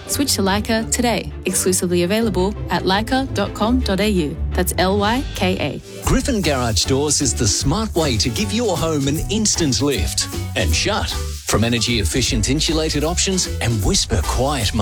Switch to Leica today. Exclusively available at leica.com.au. That's Lyka. Griffin Garage Doors is the smart way to give your home an instant lift and shut. From energy-efficient insulated options and whisper quiet